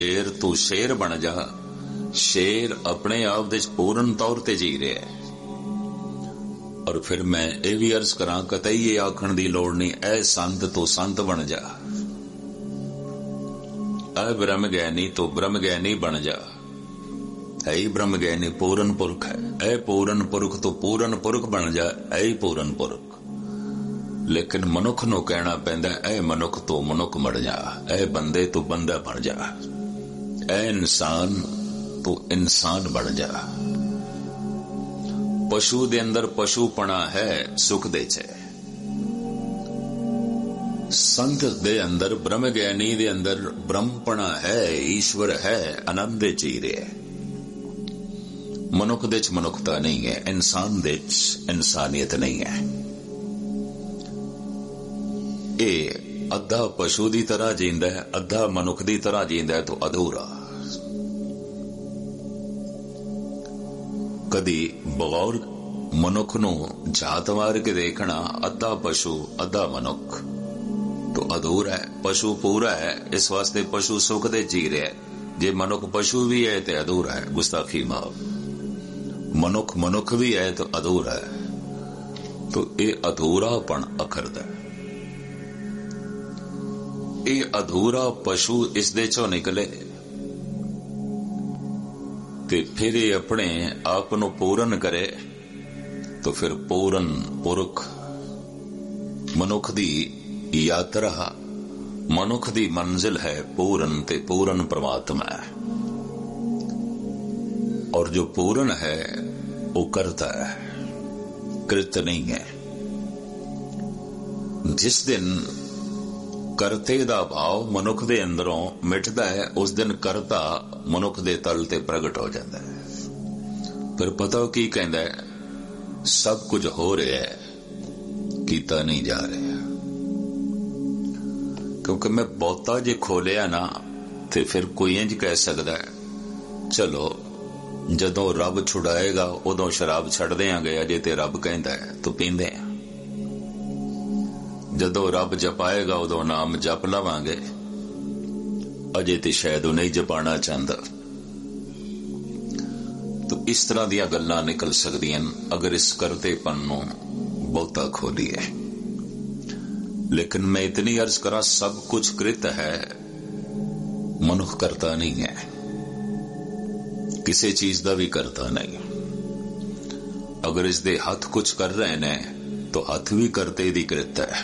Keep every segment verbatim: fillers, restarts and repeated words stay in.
शेर तू शेर बन जा। शेर अपने आप दे पूर्ण तौर ते जी रहा है। और फिर मैं ये भी अर्ज करा, कतई ये आखण दी लोड़ नहीं, ऐ संत तू संत बन जा, ऐ ब्रह्म ज्ञानी तो ब्रह्म ज्ञानी बन जा। है ही ब्रह्म ज्ञानी पूर्ण पुरख है, ऐ पूर्ण पुरख तो पूर्ण पुरख बन जा, ऐ ही पूर्ण पुरख। लेकिन मनुख नूं कहना पैंदा, ऐ मनुख तो मनुख बन जा, ऐ बंदे तो बंदा बन जा, ऐ इंसान तो इंसान बन जा। पशु दे अंदर पशुपना है, सुख दे च। संत दे अंदर ब्रह्म ज्ञानी दे अंदर ब्रह्मपना है, ईश्वर है, आनंद ची रहे। मनुख दे च मनुखता नहीं है, इंसान दे च इंसानियत नहीं है। ये अद्धा पशु दी तरह जींदा है, अद्धा मनुख दी तरह जींदा है, तो अधूरा। कदी बगौर मनुख नूं जात मार के देखना, अद्धा पशु अद्धा मनुख, तो अधूरा है। पशु पूरा है, इस वास्ते पशु सुख दे जी रहा है। जे मनुख पशु भी है तो अधूरा है, गुस्ताखी माफ। मनुख मनुख भी है तो अधूरा है। तो ये अधूरापन अखरदा है। ये अधूरा पशु इस दे चों निकले ते फिर ये अपने आप को पूर्ण करे, तो फिर पूर्ण पुरख। मनुख दी यात्रा, मनुख दी मंजिल है पूर्ण ते पूर्ण परमात्मा है। और जो पूर्ण है वो करता है, कृत नहीं है। जिस दिन करते दा भाव मनुख दे अंदरों मिटदा है, उस दिन करता मनुख दे तल ते प्रगट हो जाता है। फिर पता की कहंदा है, सब कुछ हो रहा है, कीता नहीं जा रहा। क्योंकि मैं बहुता जे खोलिया ना, ते फिर कोई इंज कह सकदा है, चलो जदों रब छुड़ाएगा उदों शराब छड़ देंगे, अजे ते रब कहंदा है तो पींदे हैं। जदों रब जपाएगा उदों नाम जप लवांगे, अजे ते शायद वो नहीं जपाना चाहता। तो इस तरह दियां गल्लां निकल सकदियां अगर इस करतेपन नूं बहुता खोलीए। लेकिन मैं इतनी अर्ज करा, सब कुछ कृत है, मनुख करता नहीं है, किसी चीज का भी करता नहीं। अगर इस दे हाथ कुछ कर रहे ने तो हाथ भी करते दी कृत है।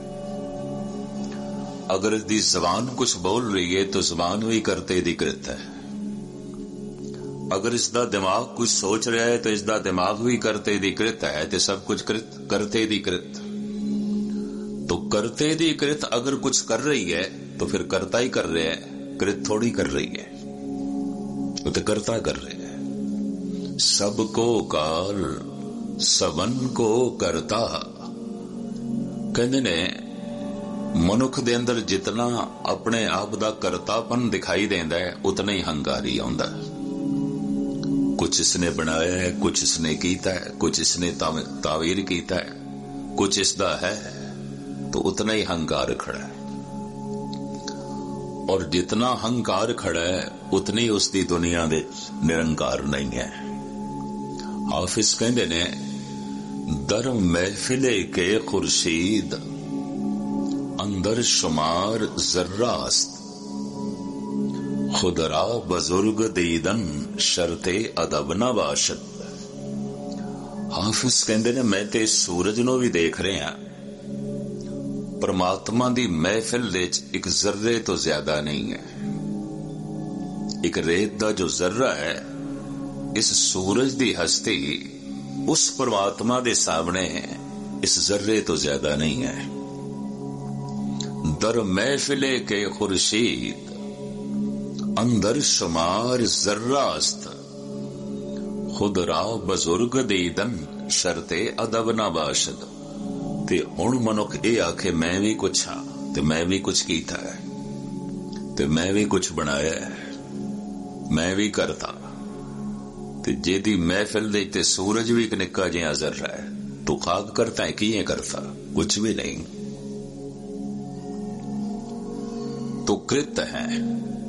अगर इसकी जबान कुछ बोल रही है तो जबान भी करते दी कृत है। अगर इसका दिमाग कुछ सोच रहा है तो इसका दिमाग भी करते दी कृत है। तो सब कुछ कृत करते दी कृत। तो करते दी कृत अगर कुछ कर रही है तो फिर करता ही कर रहे है, कृत थोड़ी कर रही है, तो करता कर रहे हैं। सबको काल सबन को करता। कहते ने मनुख दे अंदर जितना अपने आप दा करतापन दिखाई देंदा है, उतना ही हंकारी आउंदा है। कुछ इसने बनाया है, कुछ इसने कीता है, कुछ इसने तावीर कीता है, कुछ इसदा है, तो उतना ही हंकार खड़ा है। और जितना हंकार खड़ा है उतनी उसकी दुनिया दे निरंकार नहीं है। हाफिज कहंदे ने, दर महफिले के खुर्शीद अंदर शुमार जर्रास्त, खुदरा बुजुर्ग दीदन शर्ते अदब न बाशद। हाफिज कहंदे ने, मैं ते सूरज नो भी देख रहे हैं, परमात्मा दी महफिल दे एक जर्रे तो ज्यादा नहीं है। एक रेत दा जो जर्रा है, इस सूरज दी हस्ती उस परमात्मा दे सामने इस जर्रे तो ज्यादा नहीं है। दर महफिले के खुर्शीद अंदर शुमार जर्रास्त, खुदरा बुजुर्ग दीदन शर्ते अदब न बाशद। ते हुण मनुख ये आखे मैं भी कुछ हाँ, ते मैं भी कुछ कीता है, ते मैं भी कुछ बनाया है, मैं भी करता। ते जेदी महफिल दे ते सूरज भी एक निक्का जिहा जर्रा है, तो खाक करता है कि ये करता कुछ भी नहीं। तो कृत है